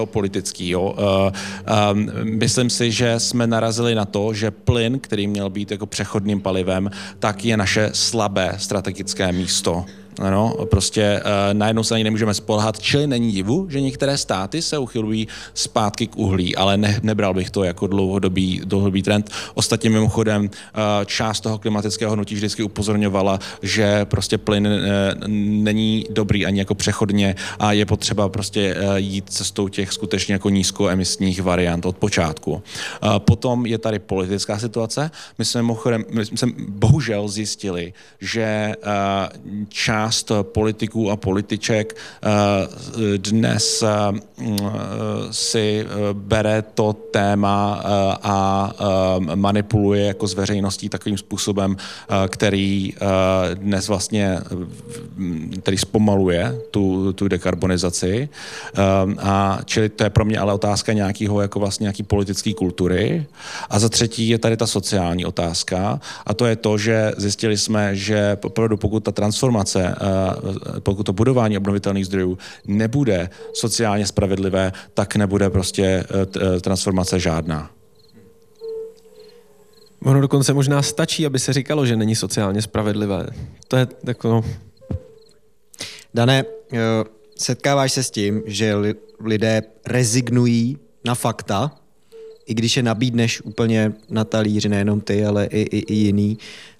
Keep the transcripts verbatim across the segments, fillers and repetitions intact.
politický. Jo. Uh, um, myslím si, že jsme narazili na to, že plyn, který měl být jako přechodným palivem, tak je naše slabé strategické místo. Ano, prostě uh, najednou se ani nemůžeme spoléhat, čili není divu, že některé státy se uchylují zpátky k uhlí, ale ne, nebral bych to jako dlouhodobý, dlouhodobý trend. Ostatně mimochodem uh, část toho klimatického hnutí vždycky upozorňovala, že prostě plyn uh, není dobrý ani jako přechodně a je potřeba prostě uh, jít cestou těch skutečně jako nízkoemisních variant od počátku. Uh, potom je tady politická situace. My jsme mimochodem, my jsme bohužel zjistili, že uh, část politiků a političek dnes si bere to téma a manipuluje jako s veřejností takovým způsobem, který dnes vlastně který zpomaluje tu, tu dekarbonizaci. A čili to je pro mě ale otázka nějakého jako vlastně nějaký politické kultury. A za třetí je tady ta sociální otázka a to je to, že zjistili jsme, že opravdu pokud ta transformace pokud to budování obnovitelných zdrojů nebude sociálně spravedlivé, tak nebude prostě transformace žádná. Ono dokonce možná stačí, aby se říkalo, že není sociálně spravedlivé. To je jako... Dané, setkáváš se s tím, že lidé rezignují na fakta, i když je nabídneš úplně na talíři, nejenom ty, ale i, i, i jiný.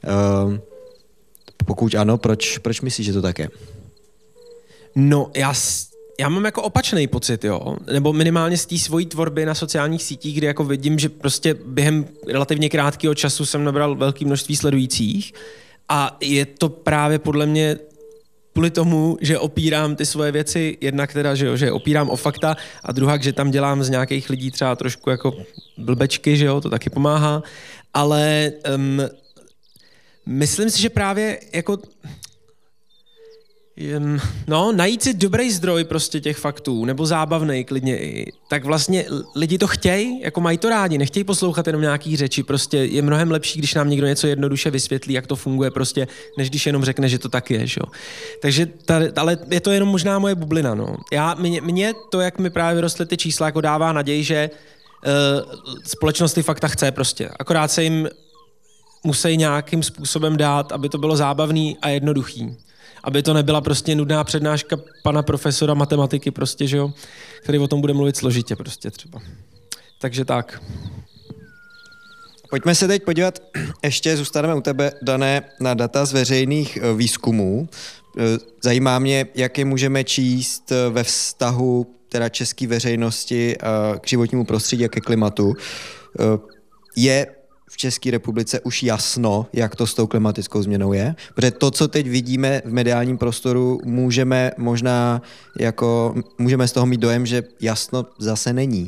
Pokud ano, proč, proč myslíš, že to tak je? No, já, já mám jako opačný pocit, jo. Nebo minimálně z té svojí tvorby na sociálních sítích, kdy jako vidím, že prostě během relativně krátkého času jsem nabral velké množství sledujících a je to právě podle mě kvůli tomu, že opírám ty svoje věci, jednak teda, že jo, že opírám o fakta a druhá, že tam dělám z nějakých lidí třeba trošku jako blbečky, že jo, to taky pomáhá, ale... Um, Myslím si, že právě jako no, najít si dobrý zdroj prostě těch faktů, nebo zábavnej klidně i, tak vlastně lidi to chtějí, jako mají to rádi, nechtějí poslouchat jenom nějaký řeči, prostě je mnohem lepší, když nám někdo něco jednoduše vysvětlí, jak to funguje prostě, než když jenom řekne, že to tak je, jo. Takže, ta, ale je to jenom možná moje bublina, no. Já, mě, mě to, jak mi právě vyrostly ty čísla, jako dává naději, že uh, společnost ty fakta chce prostě, akorát se jim musí nějakým způsobem dát, aby to bylo zábavný a jednoduchý. Aby to nebyla prostě nudná přednáška pana profesora matematiky prostě, že jo, který o tom bude mluvit složitě prostě třeba. Takže tak. Pojďme se teď podívat, ještě zůstaneme u tebe, Dané, na data z veřejných výzkumů. Zajímá mě, jak je můžeme číst ve vztahu teda české veřejnosti k životnímu prostředí a ke klimatu. Je v České republice už jasno, jak to s tou klimatickou změnou je? Protože to, co teď vidíme v mediálním prostoru, můžeme možná jako, můžeme z toho mít dojem, že jasno zase není.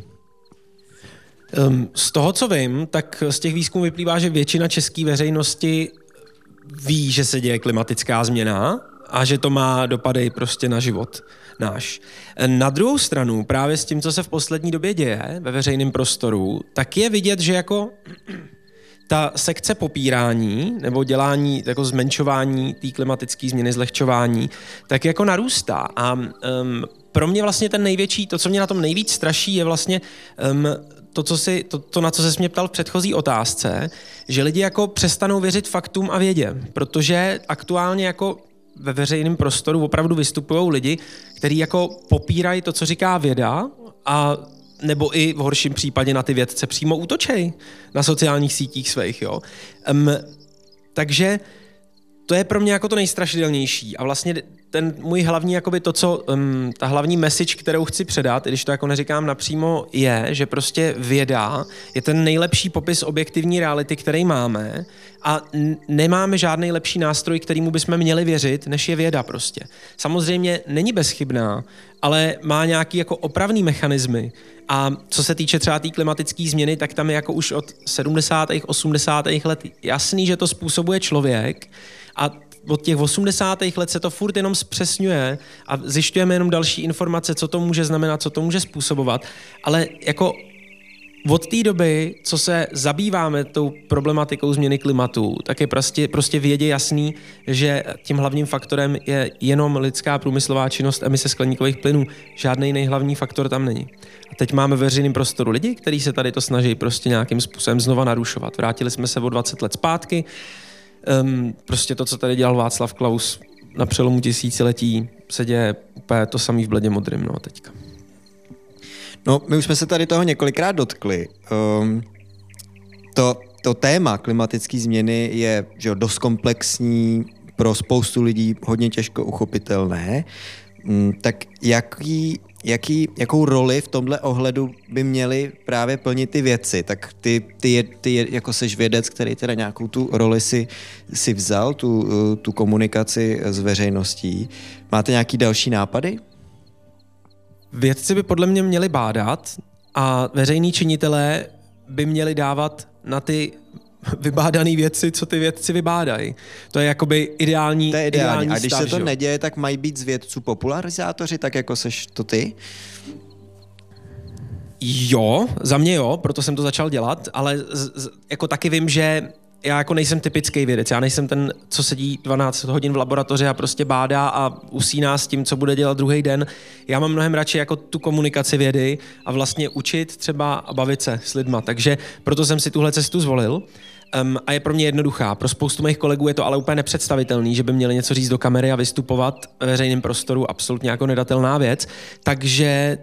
Um, z toho, co vím, tak z těch výzkumů vyplývá, že většina české veřejnosti ví, že se děje klimatická změna a že to má dopady prostě na život náš. Na druhou stranu, právě s tím, co se v poslední době děje ve veřejném prostoru, tak je vidět, že jako ta sekce popírání nebo dělání, jako zmenšování té klimatické změny, zlehčování, tak jako narůstá. A um, pro mě vlastně ten největší, to, co mě na tom nejvíc straší, je vlastně um, to, co si, to, to, na co se mě ptal v předchozí otázce, že lidi jako přestanou věřit faktům a vědě, protože aktuálně jako ve veřejném prostoru opravdu vystupují lidi, kteří jako popírají to, co říká věda a nebo i v horším případě na ty vědce přímo útočej na sociálních sítích svých, jo. Um, takže to je pro mě jako to nejstrašidelnější a vlastně ten můj hlavní, jakoby to, co, um, ta hlavní message, kterou chci předat, i když to jako neříkám napřímo, je, že prostě věda je ten nejlepší popis objektivní reality, který máme a n- nemáme žádný lepší nástroj, kterýmu bychom měli věřit, než je věda prostě. Samozřejmě není bezchybná, ale má nějaký jako opravný mechanismy a co se týče třeba té tý klimatické změny, tak tam je jako už od sedmdesátých osmdesátých let jasný, že to způsobuje člověk a od těch osmdesátých let se to furt jenom zpřesňuje a zjišťujeme jenom další informace, co to může znamenat, co to může způsobovat, ale jako od té doby, co se zabýváme tou problematikou změny klimatu, tak je prostě, prostě vědě jasný, že tím hlavním faktorem je jenom lidská průmyslová činnost, emise skleníkových plynů. Žádný jiný hlavní faktor tam není. A teď máme ve veřejném prostoru lidi, kteří se tady to snaží prostě nějakým způsobem znova narušovat. Vrátili jsme se o dvacet let zpátky. Um, prostě to, co tady dělal Václav Klaus na přelomu tisíciletí, se děje úplně to samý v bledě modrým, no teďka. No, my už jsme se tady toho několikrát dotkli. Um, to, to téma klimatické změny je že jo, dost komplexní, pro spoustu lidí hodně těžko uchopitelné. Um, tak jaký, jaký, jakou roli v tomhle ohledu by měly právě plnit ty věci? Tak ty, ty, ty jako seš vědec, který teda nějakou tu roli si, si vzal, tu, tu komunikaci s veřejností. Máte nějaký další nápady? Vědci by podle mě měli bádat a veřejní činitelé by měli dávat na ty vybádané věci, co ty vědci vybádají. To je jakoby ideální, to je ideální. ideální A když stav, se to že? neděje, tak mají být z vědců popularizátoři, tak jako seš to ty? Jo, za mě jo, proto jsem to začal dělat, ale z, z, jako taky vím, že já jako nejsem typický vědec, já nejsem ten, co sedí dvanáct hodin v laboratoři a prostě bádá a usíná s tím, co bude dělat druhý den. Já mám mnohem radši jako tu komunikaci vědy a vlastně učit třeba a bavit se s lidma, takže proto jsem si tuhle cestu zvolil. Um, a je pro mě jednoduchá. Pro spoustu mých kolegů je to ale úplně nepředstavitelný, že by měli něco říct do kamery a vystupovat ve veřejném prostoru, absolutně jako nedatelná věc. Takže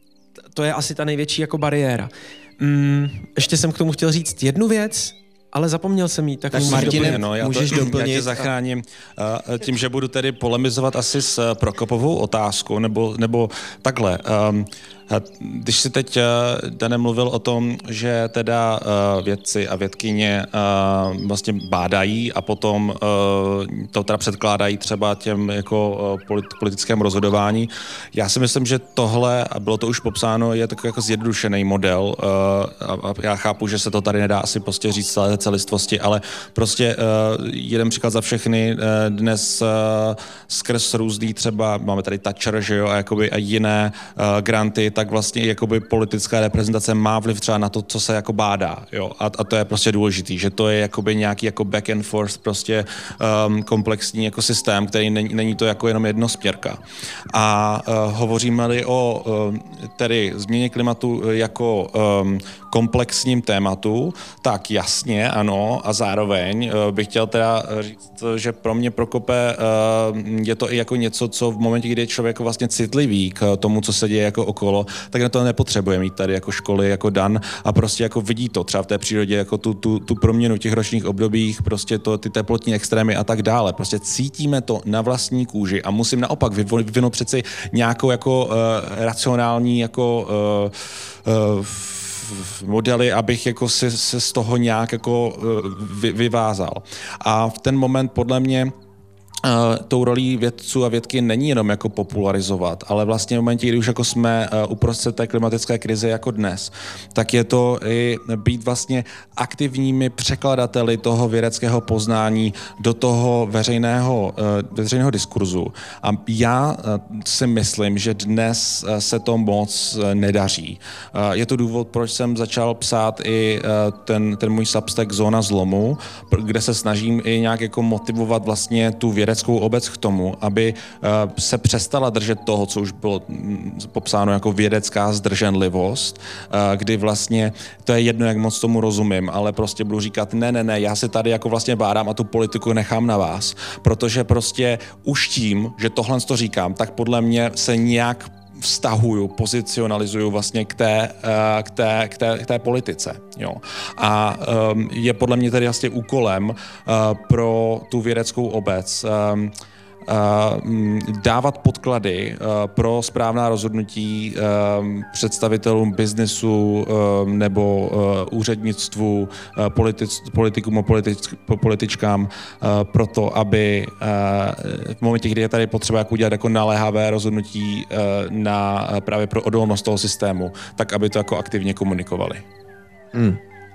to je asi ta největší jako bariéra. Um, ještě jsem k tomu chtěl říct jednu věc, ale zapomněl jsem jí. Tak, tak Martine, no, já, můžeš to, doplnit. Já tě zachráním uh, tím, že budu tedy polemizovat asi s Prokopovou otázkou, nebo, nebo takhle. Um, Když si teď, Dane, mluvil o tom, že teda uh, vědci a vědkyně uh, vlastně bádají a potom uh, to teda předkládají třeba těm jako uh, polit, politickému rozhodování. Já si myslím, že tohle, a bylo to už popsáno, je takový jako zjednodušený model uh, a, a já chápu, že se to tady nedá asi prostě říct celé celistvosti, ale prostě uh, jeden příklad za všechny. Uh, dnes uh, skrz různý třeba, máme tady Thatcher, že jo, a, jakoby, a jiné uh, granty, tak vlastně jakoby politická reprezentace má vliv třeba na to, co se jako bádá, jo, a, a to je prostě důležitý, že to je jakoby nějaký jako back and forth prostě um, komplexní jako systém, který není, není to jako jenom jednosměrka. A uh, hovoříme-li o um, tedy změně klimatu jako um, komplexním tématu, tak jasně, ano, a zároveň uh, bych chtěl teda říct, že pro mě, Prokope, uh, je to i jako něco, co v momentě, kdy je člověk vlastně citlivý k tomu, co se děje jako okolo, tak na to nepotřebuje mít tady jako školy, jako Dan a prostě jako vidí to třeba v té přírodě, jako tu, tu, tu proměnu těch ročních obdobích, prostě to, ty teplotní extrémy a tak dále. Prostě cítíme to na vlastní kůži a musím naopak vyvinout přeci nějakou jako uh, racionální jako uh, uh, modely, abych jako se, se z toho nějak jako vy, vyvázal. A v ten moment podle mě Uh, tou rolí vědců a vědky není jenom jako popularizovat, ale vlastně v momentě, kdy už jako jsme uh, uprostřed té klimatické krize jako dnes, tak je to i být vlastně aktivními překladateli toho vědeckého poznání do toho veřejného, uh, veřejného diskurzu. A já uh, si myslím, že dnes uh, se to moc uh, nedaří. Uh, je to důvod, proč jsem začal psát i uh, ten, ten můj substack Zóna zlomu, kde se snažím i nějak jako motivovat vlastně tu vědeckou obec k tomu, aby uh, se přestala držet toho, co už bylo mm, popsáno jako vědecká zdrženlivost, uh, kdy vlastně to je jedno, jak moc tomu rozumím, ale prostě budu říkat, ne, ne, ne, já si tady jako vlastně bádám a tu politiku nechám na vás, protože prostě už tím, že tohle to říkám, tak podle mě se nějak vztahuju, pozicionalizuju vlastně k té, k té, k té, k té politice. Jo. A um, je podle mě tady vlastně úkolem uh, pro tu vědeckou obec um, Uh, dávat podklady uh, pro správná rozhodnutí uh, představitelům biznesu uh, nebo uh, úřednictvu, uh, politic, politikům a politic, političkám uh, pro to, aby uh, v momentě, kdy je tady potřeba jako udělat jako naléhavé rozhodnutí uh, na uh, právě pro odolnost toho systému, tak aby to jako aktivně komunikovali. Hmm.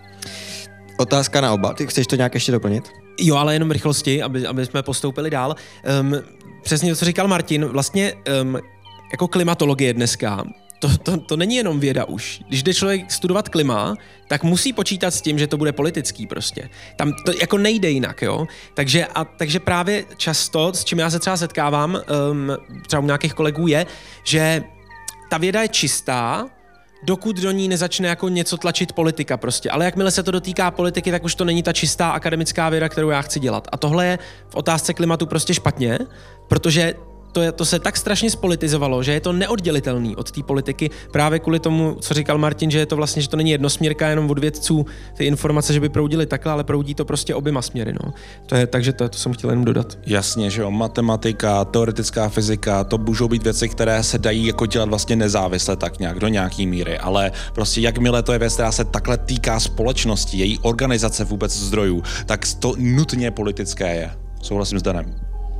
Otázka na oba. Ty chceš to nějak ještě doplnit? Jo, ale jenom rychlosti, aby, aby jsme postoupili dál. Um, přesně to, co říkal Martin, vlastně um, jako klimatologie dneska, to, to, to není jenom věda už. Když jde člověk studovat klima, tak musí počítat s tím, že to bude politický prostě. Tam to jako nejde jinak, jo. Takže, a, takže právě často, s čím já se třeba setkávám, um, třeba u nějakých kolegů je, že ta věda je čistá, dokud do ní nezačne jako něco tlačit politika prostě. Ale jakmile se to dotýká politiky, tak už to není ta čistá akademická věda, kterou já chci dělat. A tohle je v otázce klimatu prostě špatně, protože to, je, to se tak strašně spolitizovalo, že je to neoddělitelný od té politiky právě kvůli tomu, co říkal Martin, že je to vlastně, že to není jednosměrka jenom od vědců, ty informace, že by proudily takhle, ale proudí to prostě oběma směry. No. To je, takže to, to jsem chtěl jenom dodat. Jasně, že jo, matematika, teoretická fyzika, to můžou být věci, které se dají jako dělat vlastně nezávisle tak nějak, do nějaký míry, ale prostě jakmile to je věc, která se takhle týká společnosti, její organizace vůbec zdrojů, tak to nutně politické je. Souhlasím s Danem.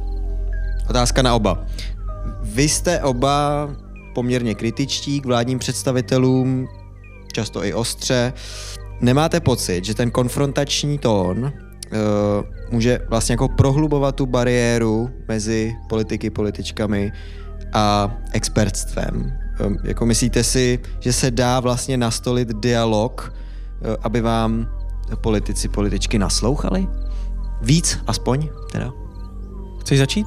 Otázka na oba. Vy jste oba poměrně kritičtí k vládním představitelům, často i ostře. Nemáte pocit, že ten konfrontační tón uh, může vlastně jako prohlubovat tu bariéru mezi politiky, političkami a expertstvem? Um, jako myslíte si, že se dá vlastně nastolit dialog, uh, aby vám politici, političky naslouchali? Víc aspoň teda? Chceš začít?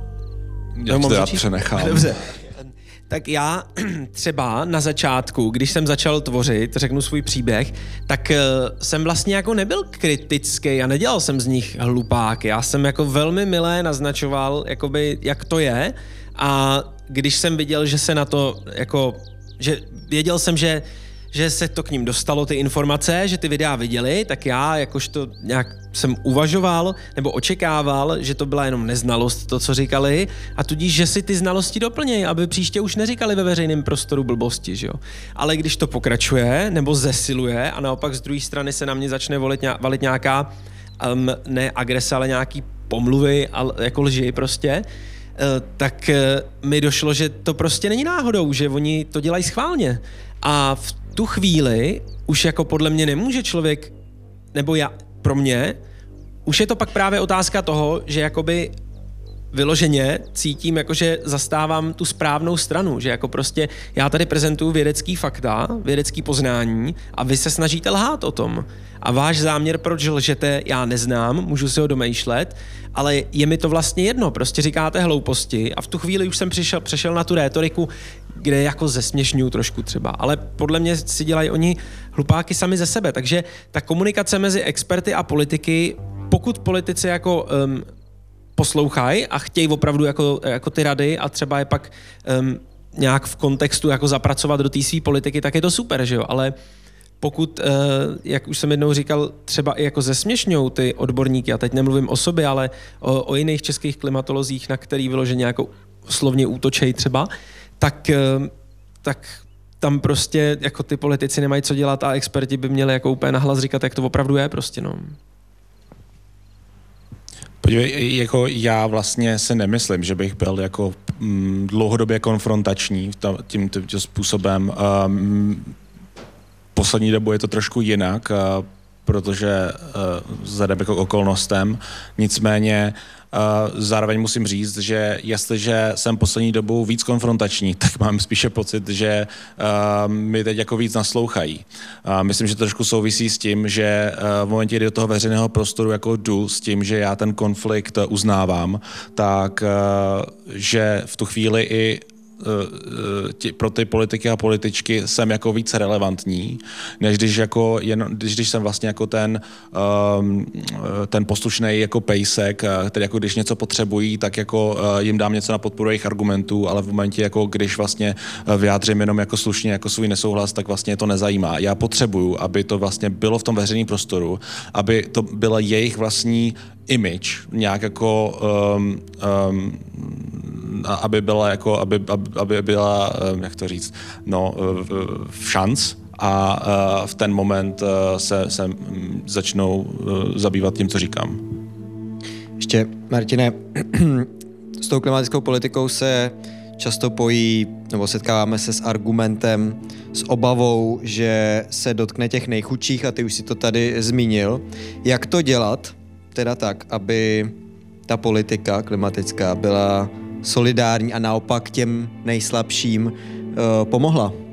Já to já přenechám. Dobře. Tak já třeba na začátku, když jsem začal tvořit, řeknu svůj příběh, tak uh, jsem vlastně jako nebyl kritický a nedělal jsem z nich hlupáky. Já jsem jako velmi milé naznačoval, jakoby, jak to je, a když jsem viděl, že se na to jako, že věděl jsem, že že se to k ním dostalo, ty informace, že ty videa viděli, tak já jakožto nějak jsem uvažoval nebo očekával, že to byla jenom neznalost, to, co říkali, a tudíž, že si ty znalosti doplnějí, aby příště už neříkali ve veřejném prostoru blbosti, že jo. Ale když to pokračuje nebo zesiluje a naopak z druhé strany se na mě začne volit, valit nějaká, um, ne agrese, ale nějaký pomluvy, ale jako lži prostě, uh, tak uh, mi došlo, že to prostě není náhodou, že oni to dělají schválně. A v tu chvíli už jako podle mě nemůže člověk, nebo já, pro mě, už je to pak právě otázka toho, že jakoby vyloženě cítím, jakože zastávám tu správnou stranu, že jako prostě já tady prezentuju vědecký fakta, vědecký poznání a vy se snažíte lhát o tom. A váš záměr, proč lžete, já neznám, můžu si ho domýšlet, ale je mi to vlastně jedno, prostě říkáte hlouposti a v tu chvíli už jsem přišel, přešel na tu rétoriku, kde jako zesměšňuju trošku třeba, ale podle mě si dělají oni hlupáky sami ze sebe, takže ta komunikace mezi experty a politiky, pokud politici jako um, poslouchají a chtějí opravdu jako, jako ty rady a třeba je pak um, nějak v kontextu jako zapracovat do té své politiky, tak je to super, že jo, ale pokud, uh, jak už jsem jednou říkal, třeba i jako zesměšňují ty odborníky, a teď nemluvím o sobě, ale o, o jiných českých klimatolozích, na který vyloženě jako slovně útočej třeba, tak, tak tam prostě jako ty politici nemají co dělat a experti by měli jako úplně nahlas říkat, jak to opravdu je prostě, no. Podívej, jako já vlastně si nemyslím, že bych byl jako mm, dlouhodobě konfrontační tím, tím, tím způsobem. Um, poslední dobu je to trošku jinak, uh, protože uh, vzhledem jako okolnostem, nicméně Uh, zároveň musím říct, že jestliže jsem poslední dobou víc konfrontační, tak mám spíše pocit, že uh, mi teď jako víc naslouchají. Uh, myslím, že to trošku souvisí s tím, že uh, v momentě, kdy do toho veřejného prostoru jako jdu s tím, že já ten konflikt uznávám, tak uh, že v tu chvíli i pro ty politiky a političky jsem jako víc relevantní, než když jako jen, když, když jsem vlastně jako ten, um, ten poslušnej jako pejsek, který jako když něco potřebují, tak jako jim dám něco na podporu jejich argumentů, ale v momentě jako když vlastně vyjádřím jenom jako slušně jako svůj nesouhlas, tak vlastně to nezajímá. Já potřebuju, aby to vlastně bylo v tom veřejném prostoru, aby to byla jejich vlastní image, nějak jako um, um, aby byla jako, aby, aby byla, jak to říct, no, v šanc a v ten moment se, se začnou zabývat tím, co říkám. Ještě, Martine, s tou klimatickou politikou se často pojí, nebo setkáváme se s argumentem, s obavou, že se dotkne těch nejchudších, a ty už si to tady zmínil. Jak to dělat, teda tak, aby ta politika klimatická byla solidární a naopak těm nejslabším uh, pomohla?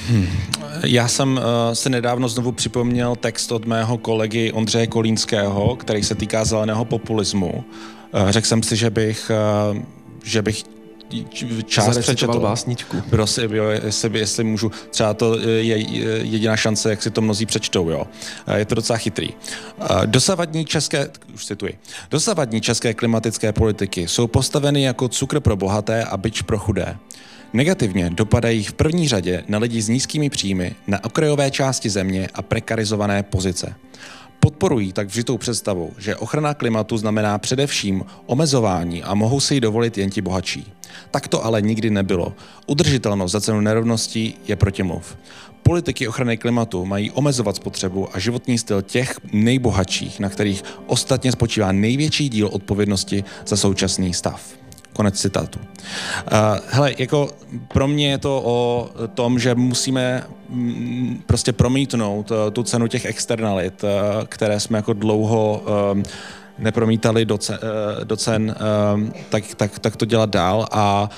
Hmm. Já jsem uh, si nedávno znovu připomněl text od mého kolegy Ondřeje Kolínského, který se týká zeleného populismu. Uh, řekl jsem si, že bych, uh, že bych část přečetl. Básničku. Prosím, jo, jestli, jestli můžu, třeba to je jediná šance, jak si to mnozí přečtou, jo. Je to docela chytrý. Dosavadní české, už cituji, dosavadní české klimatické politiky jsou postaveny jako cukr pro bohaté a bič pro chudé. Negativně dopadají v první řadě na lidi s nízkými příjmy, na okrajové části země a prekarizované pozice. Podporují tak vžitou představu, že ochrana klimatu znamená především omezování a mohou si ji dovolit jen ti bohatší. Tak to ale nikdy nebylo. Udržitelnost za cenu nerovností je protimluv. Politiky ochrany klimatu mají omezovat spotřebu a životní styl těch nejbohatších, na kterých ostatně spočívá největší díl odpovědnosti za současný stav. Konec citátu. Uh, hele, jako pro mě je to o tom, že musíme mm, prostě promítnout uh, tu cenu těch externalit, uh, které jsme jako dlouho um, nepromítali do cen, do cen tak, tak, tak to dělat dál a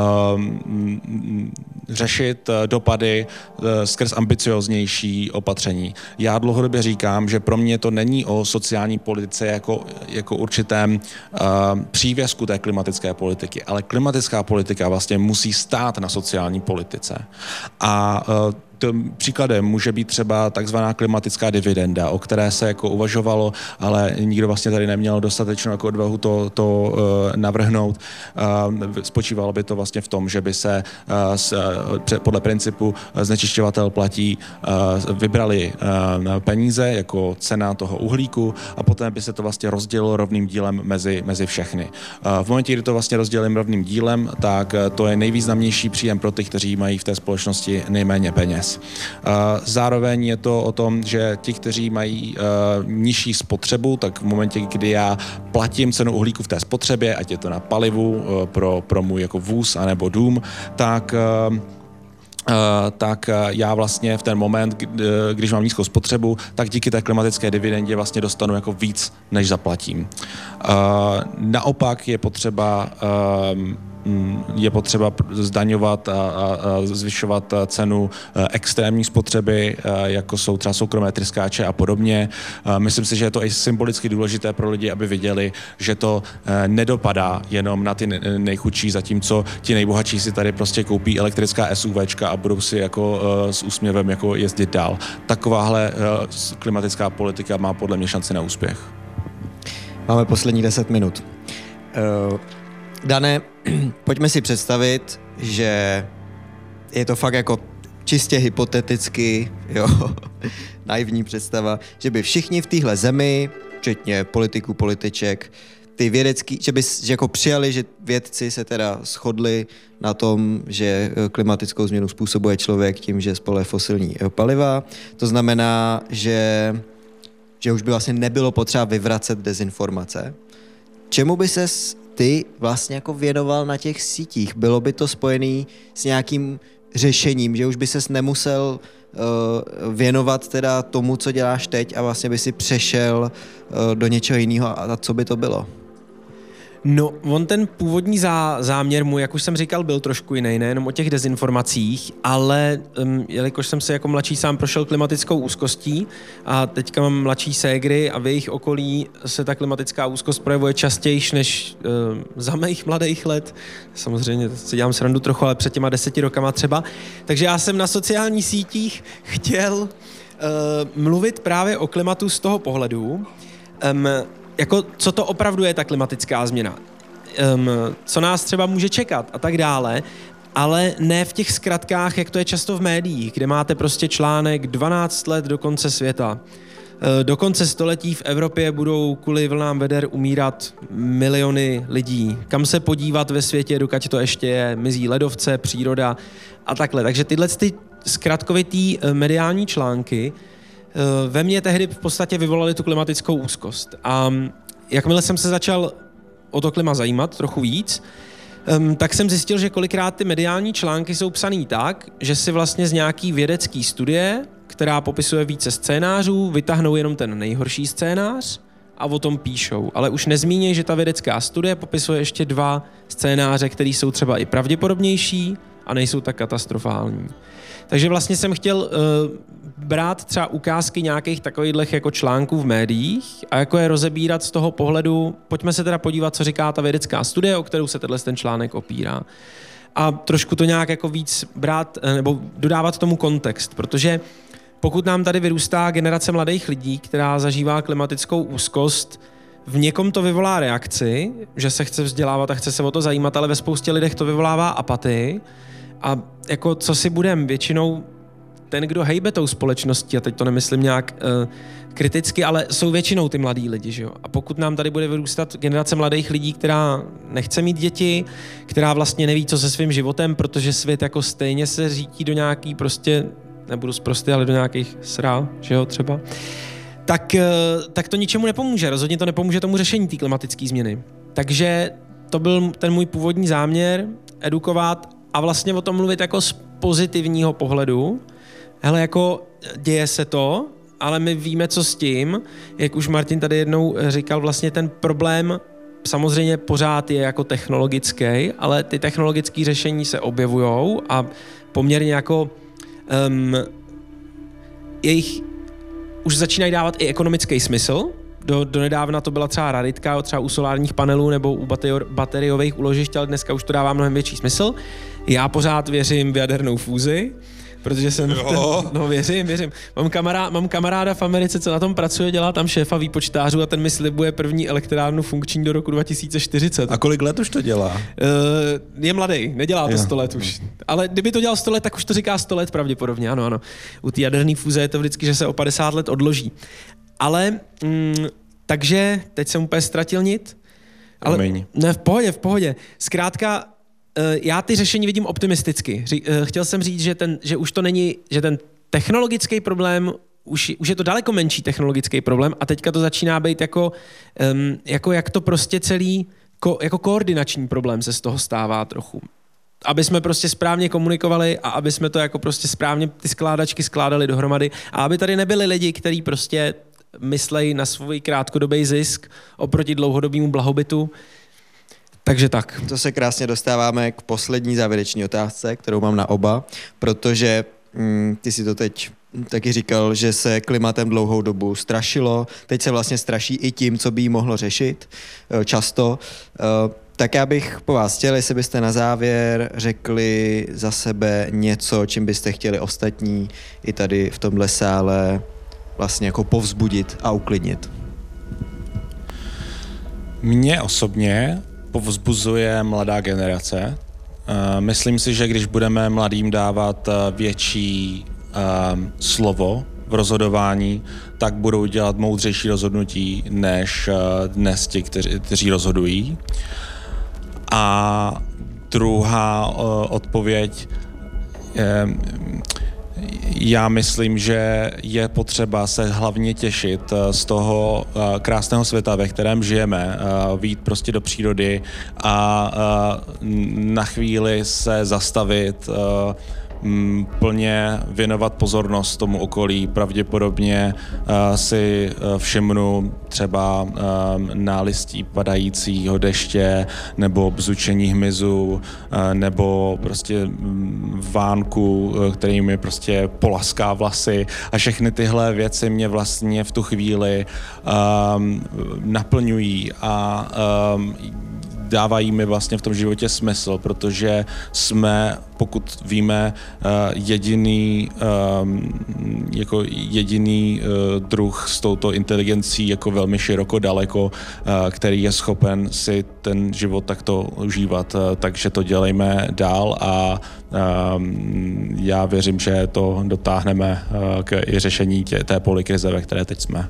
um, řešit dopady skrz ambicioznější opatření. Já dlouhodobě říkám, že pro mě to není o sociální politice jako, jako určitém uh, přívěsku té klimatické politiky, ale klimatická politika vlastně musí stát na sociální politice. A uh, Tím příkladem může být třeba takzvaná klimatická dividenda, o které se jako uvažovalo, ale nikdo vlastně tady neměl dostatečnou jako odvahu to, to uh, navrhnout. Uh, spočívalo by to vlastně v tom, že by se uh, s, uh, podle principu znečišťovatel platí, uh, vybrali uh, peníze jako cena toho uhlíku a potom by se to vlastně rozdělilo rovným dílem mezi, mezi všechny. Uh, v momentě, kdy to vlastně rozdělím rovným dílem, tak uh, to je nejvýznamnější příjem pro ty, kteří mají v té společnosti nejméně peněz. Zároveň je to o tom, že ti, kteří mají uh, nižší spotřebu, tak v momentě, kdy já platím cenu uhlíku v té spotřebě, ať je to na palivu uh, pro, pro můj jako vůz anebo dům, tak uh, Uh, tak uh, já vlastně v ten moment, kdy, uh, když mám nízkou spotřebu, tak díky té klimatické dividendě vlastně dostanu jako víc, než zaplatím. Uh, naopak je potřeba uh, je potřeba zdaňovat a, a, a zvyšovat cenu extrémní spotřeby, jako jsou třeba soukromé tryskáče a podobně. Myslím si, že je to i symbolicky důležité pro lidi, aby viděli, že to nedopadá jenom na ty nejchudší, zatímco ti nejbohatší si tady prostě koupí elektrická SUVčka a budou si jako s úsměvem jako jezdit dál. Takováhle klimatická politika má podle mě šanci na úspěch. Máme poslední deset minut. Uh... Dané, pojďme si představit, že je to fakt jako čistě hypoteticky, jo, naivní představa, že by všichni v téhle zemi, včetně politiků, političek, ty vědecký, že by že jako přijali, že vědci se teda shodli na tom, že klimatickou změnu způsobuje člověk tím, že spoluje fosilní paliva. To znamená, že, že už by vlastně nebylo potřeba vyvracet dezinformace. Čemu by ses ty vlastně jako věnoval na těch sítích? Bylo by to spojený s nějakým řešením, že už by ses nemusel uh, věnovat teda tomu, co děláš teď a vlastně by si přešel uh, do něčeho jiného a, a co by to bylo? No, on ten původní zá, záměr můj, jak už jsem říkal, byl trošku jiný, nejenom o těch dezinformacích, ale um, jelikož jsem se jako mladší sám prošel klimatickou úzkostí a teďka mám mladší ségry a v jejich okolí se ta klimatická úzkost projevuje častějš než um, za mých mladých let. Samozřejmě si dělám srandu trochu, ale před těma deseti rokama třeba. Takže já jsem na sociálních sítích chtěl uh, mluvit právě o klimatu z toho pohledu, um, jako co to opravdu je ta klimatická změna, um, co nás třeba může čekat a tak dále, ale ne v těch zkratkách, jak to je často v médiích, kde máte prostě článek dvanáct let do konce světa. Do konce století v Evropě budou kvůli vlnám veder umírat miliony lidí. Kam se podívat ve světě, dokud to ještě je, mizí ledovce, příroda a takhle. Takže tyhle ty zkratkovitý mediální články ve mně tehdy v podstatě vyvolali tu klimatickou úzkost. A jakmile jsem se začal o to klima zajímat trochu víc, tak jsem zjistil, že kolikrát ty mediální články jsou psaný tak, že si vlastně z nějaký vědecký studie, která popisuje více scénářů, vytáhnou jenom ten nejhorší scénář a o tom píšou. Ale už nezmíněj, že ta vědecká studie popisuje ještě dva scénáře, které jsou třeba i pravděpodobnější a nejsou tak katastrofální. Takže vlastně jsem chtěl uh, brát třeba ukázky nějakých takových jako článků v médiích a jako je rozebírat z toho pohledu, pojďme se teda podívat, co říká ta vědecká studie, o kterou se tenhle ten článek opírá. A trošku to nějak jako víc brát, nebo dodávat tomu kontext, protože pokud nám tady vyrůstá generace mladých lidí, která zažívá klimatickou úzkost, v někom to vyvolá reakci, že se chce vzdělávat a chce se o to zajímat, ale ve spoustě lidech to vyvolává apatii. A jako co si budem, většinou ten, kdo hejbe tou společností, a teď to nemyslím nějak uh, kriticky, ale jsou většinou ty mladí lidi, že jo. A pokud nám tady bude vyrůstat generace mladých lidí, která nechce mít děti, která vlastně neví, co se svým životem, protože svět jako stejně se řítí do nějaký prostě, nebudu sprostý, ale do nějakých srál, že jo, třeba, tak, uh, tak to ničemu nepomůže. Rozhodně to nepomůže tomu řešení té klimatické změny. Takže to byl ten můj původní záměr, edukovat a vlastně o tom mluvit jako z pozitivního pohledu. Hele, jako děje se to, ale my víme, co s tím. Jak už Martin tady jednou říkal, vlastně ten problém samozřejmě pořád je jako technologický, ale ty technologické řešení se objevujou a poměrně jako um, jejich už začínají dávat i ekonomický smysl. Do, do nedávna to byla třeba raritka, třeba u solárních panelů nebo u baterior, bateriových úložišť, ale dneska už to dává mnohem větší smysl. Já pořád věřím v jadernou fúzi, protože jsem... Ten, no věřím, věřím. Mám, kamará, mám kamaráda v Americe, co na tom pracuje, dělá tam šéfa výpočtářů a ten mi slibuje první elektrárnu funkční do roku dva tisíce čtyřicet. A kolik let už to dělá? Uh, je mladý, nedělá to jo. sto let už. Ale kdyby to dělal sto let, tak už to říká sto let pravděpodobně, ano, ano. U té jaderné fúze je to vždycky, že se o padesát let odloží. Ale, mm, takže, teď jsem úplně ztratil nit. Ale, ne, v pohodě, v pohodě. Zkrátka, já ty řešení vidím optimisticky. Chtěl jsem říct, že, ten, že už to není, že ten technologický problém, už, už je to daleko menší technologický problém a teďka to začíná být jako, um, jako jak to prostě celý, ko, jako koordinační problém se z toho stává trochu. Aby jsme prostě správně komunikovali a aby jsme to jako prostě správně ty skládačky skládali dohromady a aby tady nebyli lidi, kteří prostě myslejí na svůj krátkodobý zisk oproti dlouhodobému blahobytu. Takže tak. To se krásně dostáváme k poslední závěrečné otázce, kterou mám na oba, protože mm, ty si to teď taky říkal, že se klimatem dlouhou dobu strašilo, teď se vlastně straší i tím, co by jí mohlo řešit často. Tak já bych po vás chtěl, jestli byste na závěr řekli za sebe něco, čím byste chtěli ostatní i tady v tomhle sále vlastně jako povzbudit a uklidnit. Mně osobně povzbuzuje mladá generace. Myslím si, že když budeme mladým dávat větší um, slovo v rozhodování, tak budou dělat moudřejší rozhodnutí než uh, dnes ti, kteří, kteří rozhodují. A druhá uh, odpověď je, já myslím, že je potřeba se hlavně těšit z toho krásného světa, ve kterém žijeme, vyjít prostě do přírody a na chvíli se zastavit, plně věnovat pozornost tomu okolí. Pravděpodobně uh, si uh, všimnu třeba uh, nálistí padajícího deště nebo bzučení hmyzu uh, nebo prostě um, vánku, uh, který mi prostě polaská vlasy a všechny tyhle věci mě vlastně v tu chvíli um, naplňují a um, dávají mi vlastně v tom životě smysl, protože jsme, pokud víme, jediný, jako jediný druh s touto inteligencí jako velmi široko daleko, který je schopen si ten život takto užívat. Takže to dělejme dál a já věřím, že to dotáhneme k i řešení tě, té polykrize, ve které teď jsme.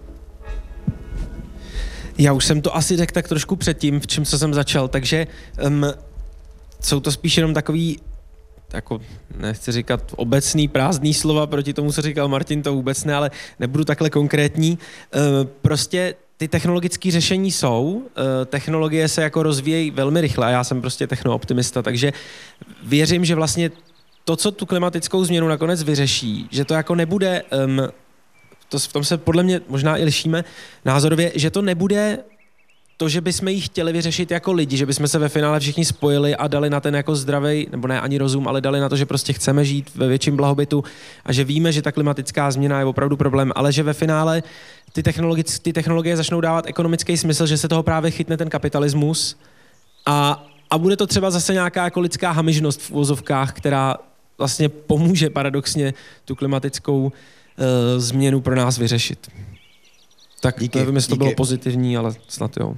Já už jsem to asi řekl tak trošku předtím, v čem co jsem začal, takže um, jsou to spíš jenom takový, jako nechci říkat obecný, prázdný slova, proti tomu, co říkal Martin, to vůbec ne, ale nebudu takhle konkrétní. Uh, prostě ty technologické řešení jsou, uh, technologie se jako rozvíjejí velmi rychle a já jsem prostě technooptimista, takže věřím, že vlastně to, co tu klimatickou změnu nakonec vyřeší, že to jako nebude... Um, To, v tom se podle mě možná i lišíme názorově, že to nebude to, že bychom ji chtěli vyřešit jako lidi, že bychom se ve finále všichni spojili a dali na ten jako zdravý, nebo ne ani rozum, ale dali na to, že prostě chceme žít ve větším blahobytu a že víme, že ta klimatická změna je opravdu problém, ale že ve finále ty, technologi- ty technologie začnou dávat ekonomický smysl, že se toho právě chytne ten kapitalismus a, a bude to třeba zase nějaká jako lidská hamižnost v uvozovkách, která vlastně pomůže paradoxně tu klimatickou uh, změnu pro nás vyřešit. Tak díky, nevím, jestli to bylo pozitivní, ale snad jo.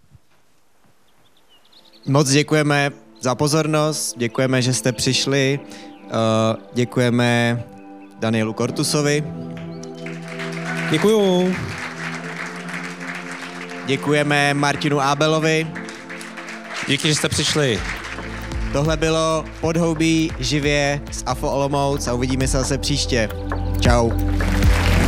Moc děkujeme za pozornost, děkujeme, že jste přišli, uh, děkujeme Danielu Kortusovi. Děkuju. Děkujeme Martinu Ábelovi. Díky, že jste přišli. Tohle bylo Podhoubí živě z A F O Olomouc a uvidíme se zase příště. Čau.